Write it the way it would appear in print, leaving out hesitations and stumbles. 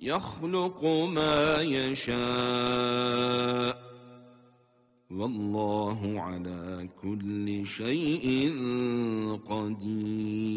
يخلق ما يشاء والله على كل شيء قدير.